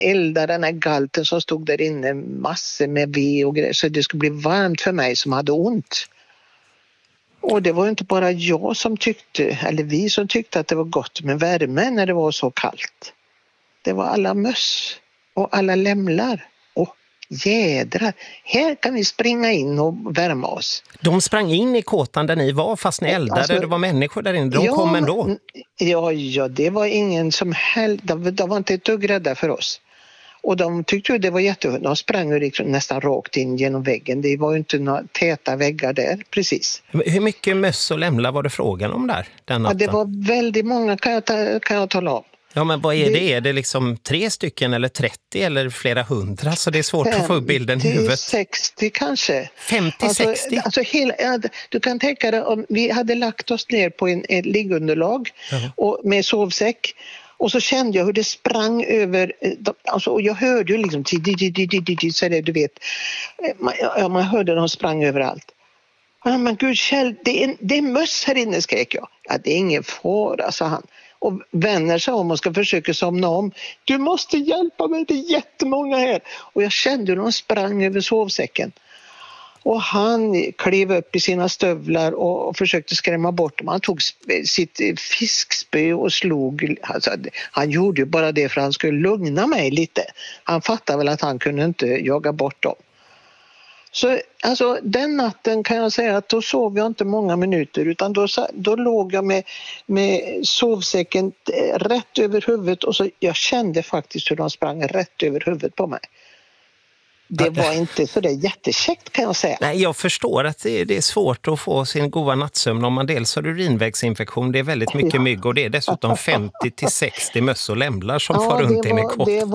elda den här galten som stod där inne, massor med ved och grejer, så det skulle bli varmt för mig som hade ont. Och det var inte bara jag som tyckte, eller vi som tyckte att det var gott med värme när det var så kallt. Det var alla möss och alla lämlar. Och jädrar, här kan vi springa in och värma oss. De sprang in i kåtan där ni var fast ni eldade, alltså, det var människor där inne, de kom ändå. Ja, det var ingen som helst, de var inte ett dugg rädda för oss. Och de tyckte ju det var jättehund. De sprang liksom nästan rakt in genom väggen. Det var ju inte några täta väggar där, precis. Hur mycket möss och lämlar var det frågan om där den natten? Ja, det var väldigt många kan jag tala om. Ja, men vad är det? Är det liksom 3 stycken eller 30 eller flera hundra? Så det är svårt att få upp bilden i huvudet. 60 kanske. 50-60? Alltså du kan tänka dig om vi hade lagt oss ner på ett liggunderlag och med sovsäck. Och så kände jag hur det sprang över, alltså, och jag hörde ju liksom så det, du vet, man hörde de sprang överallt. Men gud Kjell, det är möss här inne, skrek jag. Ja, det är ingen fara, sa han. Och vänder sig om och ska försöka somna om. Du måste hjälpa mig, det är jättemånga här. Och jag kände hur de sprang över sovsäcken. Och han klev upp i sina stövlar och försökte skrämma bort dem. Han tog sitt fiskspö och slog. Alltså, han gjorde ju bara det för att han skulle lugna mig lite. Han fattade väl att han kunde inte jaga bort dem. Så alltså, den natten kan jag säga att då sov jag inte många minuter, utan då låg jag med sovsäcken rätt över huvudet och så jag kände faktiskt hur de sprang rätt över huvudet på mig. Det var inte så det jättekäckt, kan jag säga. Nej, jag förstår att det är svårt att få sin goda nattsömn om man dels har urinvägsinfektion. Det är väldigt mycket mygg och det är dessutom 50-60 möss och lämlar som far runt in i kåtan.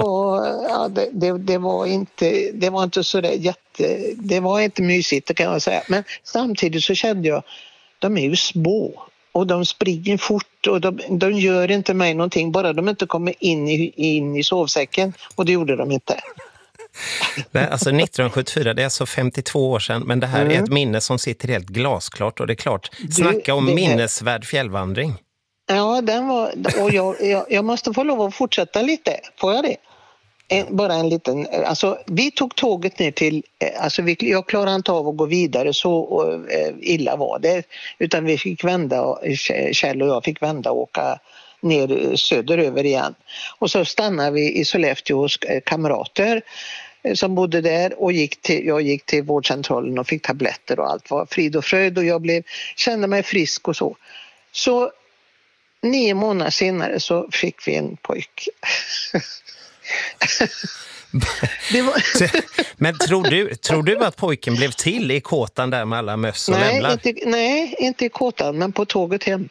Det var inte så det det var inte mysigt, kan jag säga. Men samtidigt så kände jag, de är ju små och de springer fort och de gör inte mig någonting, bara de inte kommer in i sovsäcken, och det gjorde de inte. Nej, alltså 1974, det är alltså 52 år sedan, men det här är ett minne som sitter helt glasklart, och det är klart, snacka om minnesvärd fjällvandring. Ja, den var, och jag måste få lov att fortsätta lite, får jag det? Bara en liten, alltså vi tog tåget ner till, alltså jag klarade inte av att gå vidare, så illa var det, utan vi fick vända, Kjell och jag fick vända och åka ner söderöver igen. Och så stannade vi i Sollefteå hos kamrater som bodde där, och jag gick till vårdcentralen och fick tabletter och allt var frid och fröjd, och jag kände mig frisk och så. Så 9 månader senare så fick vi en pojk. Men tror du att pojken blev till i kåtan där med alla möss och lämlar? Nej, inte i kåtan, men på tåget hem.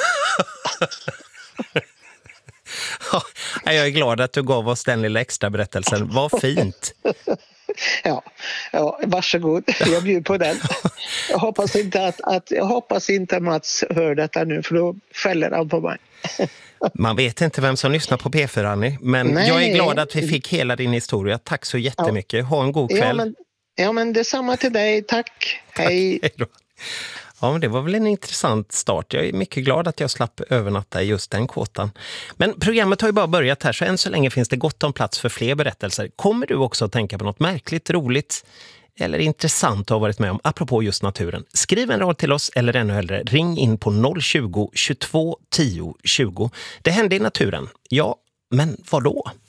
Ja, jag är glad att du gav oss den lilla extra berättelsen. Vad fint. Ja, varsågod. Jag bjuder på den. Jag hoppas inte att Mats hör detta nu, för då fäller han på mig. Man vet inte vem som lyssnar på P4, Annie, men nej. Jag är glad att vi fick hela din historia. Tack så jättemycket. Ha en god kväll. Ja, men detsamma till dig. Tack. Hej. Hej då. Ja, men det var väl en intressant start. Jag är mycket glad att jag slapp övernatta i just den kåtan. Men programmet har ju bara börjat här, så än så länge finns det gott om plats för fler berättelser. Kommer du också att tänka på något märkligt, roligt eller intressant du har varit med om apropå just naturen? Skriv en rad till oss, eller ännu hellre ring in på 020 22 10 20. Det hände i naturen. Ja, men vad då?